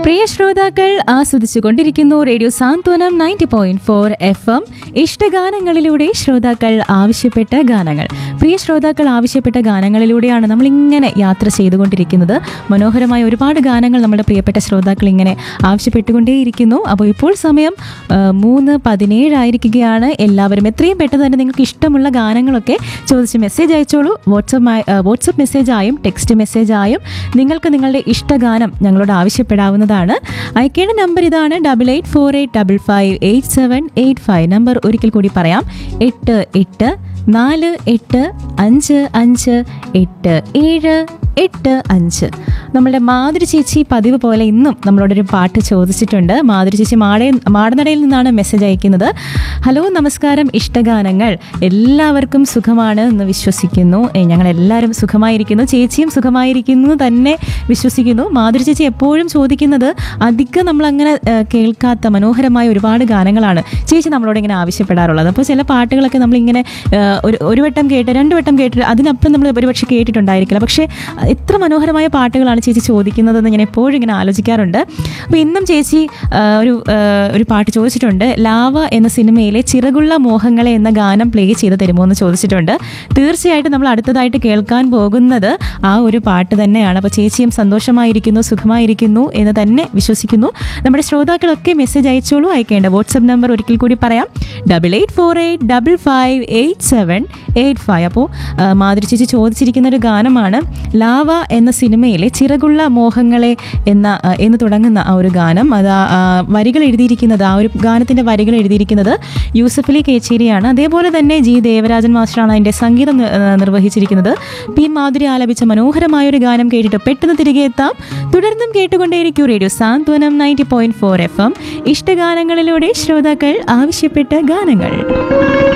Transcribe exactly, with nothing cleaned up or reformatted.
പ്രിയ ശ്രോതാക്കൾ ആസ്വദിച്ചുകൊണ്ടിരിക്കുന്നു റേഡിയോ സാന്ത്വനം ninety point four F M ഇഷ്ടഗാനങ്ങളിലൂടെ ശ്രോതാക്കൾ ആവശ്യപ്പെട്ട ഗാനങ്ങൾ. പ്രിയ ശ്രോതാക്കൾ ആവശ്യപ്പെട്ട ഗാനങ്ങളിലൂടെയാണ് നമ്മളിങ്ങനെ യാത്ര ചെയ്തുകൊണ്ടിരിക്കുന്നത്. മനോഹരമായ ഒരുപാട് ഗാനങ്ങൾ നമ്മുടെ പ്രിയപ്പെട്ട ശ്രോതാക്കൾ ഇങ്ങനെ ആവശ്യപ്പെട്ടുകൊണ്ടേയിരിക്കുന്നു. അപ്പോൾ ഇപ്പോൾ സമയം മൂന്ന് പതിനേഴായിരിക്കുകയാണ്. എല്ലാവരും എത്രയും പെട്ടെന്ന് തന്നെ നിങ്ങൾക്ക് ഇഷ്ടമുള്ള ഗാനങ്ങളൊക്കെ ചോദിച്ച് മെസ്സേജ് അയച്ചോളൂ. വാട്സപ്പ് വാട്സപ്പ് മെസ്സേജായും ടെക്സ്റ്റ് മെസ്സേജായും നിങ്ങൾക്ക് നിങ്ങളുടെ ഇഷ്ടഗാനം ഞങ്ങളോട് ആവശ്യപ്പെടാവുന്നതാണ്. അയക്കേണ്ട നമ്പർ ഇതാണ്: double eight four eight double five eight seven eight five. Number ഒരിക്കൽ കൂടി പറയാം: എട്ട് എട്ട് നാല് എട്ട് അഞ്ച് അഞ്ച് എട്ട് ഏഴ് എട്ട് അഞ്ച്. നമ്മളുടെ മാധുരി ചേച്ചി പതിവ് പോലെ ഇന്നും നമ്മളോടൊരു പാട്ട് ചോദിച്ചിട്ടുണ്ട്. മാധുരി ചേച്ചി മാട മാടനടയിൽ നിന്നാണ് മെസ്സേജ് അയക്കുന്നത്. ഹലോ, നമസ്കാരം. ഇഷ്ടഗാനങ്ങൾ എല്ലാവർക്കും സുഖമാണ് എന്ന് വിശ്വസിക്കുന്നു. ഞങ്ങളെല്ലാവരും സുഖമായിരിക്കുന്നു, ചേച്ചിയും സുഖമായിരിക്കുന്നു തന്നെ വിശ്വസിക്കുന്നു. മാധുരി ചേച്ചി എപ്പോഴും ചോദിക്കുന്നത് അധികം നമ്മളങ്ങനെ കേൾക്കാത്ത മനോഹരമായ ഒരുപാട് ഗാനങ്ങളാണ് ചേച്ചി നമ്മളോട് ഇങ്ങനെ ആവശ്യപ്പെടാറുള്ളത്. അപ്പോൾ ചില പാട്ടുകളൊക്കെ നമ്മളിങ്ങനെ ഒരു ഒരു വട്ടം കേട്ട് രണ്ട് വട്ടം കേട്ടിട്ട് അതിനപ്പുറം നമ്മൾ ഒരുപക്ഷെ കേട്ടിട്ടുണ്ടായിരിക്കില്ല. പക്ഷേ എത്ര മനോഹരമായ പാട്ടുകളാണ് ചേച്ചി ചോദിക്കുന്നതെന്ന് ഞാൻ എപ്പോഴും ഇങ്ങനെ ആലോചിക്കാറുണ്ട്. അപ്പോൾ ഇന്നും ചേച്ചി ഒരു ഒരു പാട്ട് ചോദിച്ചിട്ടുണ്ട്. ലാവ എന്ന സിനിമയിലെ ചിറകുള്ള മോഹങ്ങളെ എന്ന ഗാനം പ്ലേ ചെയ്ത് തരുമോ എന്ന് ചോദിച്ചിട്ടുണ്ട്. തീർച്ചയായിട്ടും നമ്മൾ അടുത്തതായിട്ട് കേൾക്കാൻ പോകുന്നത് ആ ഒരു പാട്ട് തന്നെയാണ്. അപ്പോൾ ചേച്ചിയും സന്തോഷമായിരിക്കുന്നു, സുഖമായിരിക്കുന്നു എന്ന് തന്നെ വിശ്വസിക്കുന്നു. നമ്മുടെ ശ്രോതാക്കളൊക്കെ മെസ്സേജ് അയച്ചോളൂ. അയക്കേണ്ട വാട്സപ്പ് നമ്പർ ഒരിക്കൽ കൂടി പറയാം: double eight four eight double five eight seven eight five. അപ്പോൾ മാധുരി ചേച്ചി ചോദിച്ചിരിക്കുന്ന ഒരു ഗാനമാണ് ലാവ എന്ന സിനിമയിലെ ചിറകുള്ള മോഹങ്ങളെ എന്ന എന്ന് തുടങ്ങുന്ന ആ ഒരു ഗാനം. അത് വരികൾ എഴുതിയിരിക്കുന്നത് ആ ഒരു ഗാനത്തിൻ്റെ വരികൾ എഴുതിയിരിക്കുന്നത് യൂസഫ് അലി കേച്ചേരിയാണ്. അതേപോലെ തന്നെ ജി ദേവരാജൻ മാസ്റ്ററാണ് അതിൻ്റെ സംഗീതം നിർവഹിച്ചിരിക്കുന്നത്. പി മാധുരി ആലപിച്ച മനോഹരമായൊരു ഗാനം കേട്ടിട്ട് പെട്ടെന്ന് തിരികെ എത്താം. തുടർന്നും കേട്ടുകൊണ്ടേയിരിക്കൂ റേഡിയോ സാന്ത്വനം ninety point four F M ഇഷ്ടഗാനങ്ങളിലൂടെ ശ്രോതാക്കൾ ആവശ്യപ്പെട്ട ഗാനങ്ങൾ.